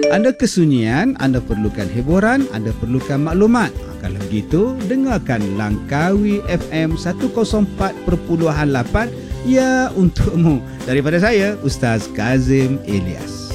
Anda kesunyian, anda perlukan hiburan, anda perlukan maklumat. Kalau begitu, dengarkan Langkawi FM 104.8, ya untukmu. Daripada saya, Ustaz Kazim Ilyas.